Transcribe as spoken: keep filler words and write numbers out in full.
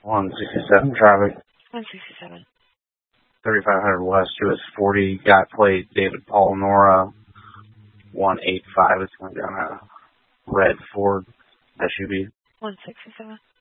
one sixty-seven traffic. one sixty-seven. thirty-five hundred West, U S forty, got plate David Paul Nora, one eighty-five. It's going down a red Ford S U V. one sixty-seven.